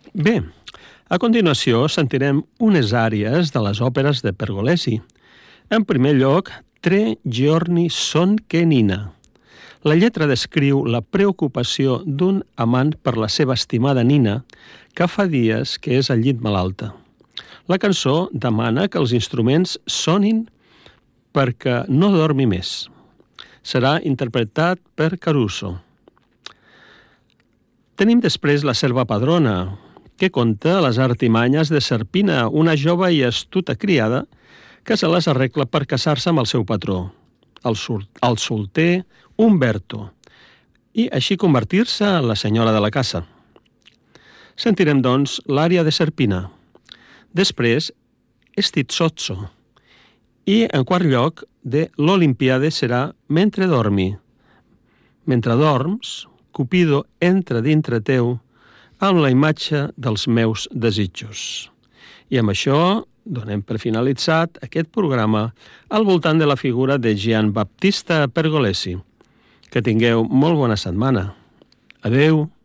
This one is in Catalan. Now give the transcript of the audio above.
Bé, a continuació sentirem unes àries de les òperes de Pergolesi. En primer lloc, Tre giorni son che Nina. La lletra descriu la preocupació d'un amant per la seva estimada Nina, que fa dies que és al llit malalta. La cançó demana que els instruments sonin perquè no dormi més. Serà interpretat per Caruso. Tenim després la serva padrona, que conta les artimanyes de Serpina, una jove i astuta criada que se les arregla per casar-se amb el seu patró, el solter Umberto, i així convertir-se en la senyora de la casa. Sentirem, doncs, l'ària de Serpina. Després, Stizzozzo. I, en quart lloc, de l'Olimpiade serà Mentre dormi. Mentre dorms, Cupido entra dintre teu amb la imatge dels meus desitjos. I amb això donem per finalitzat aquest programa al voltant de la figura de Giambattista Pergolesi. Que tingueu molt bona setmana. Adeu.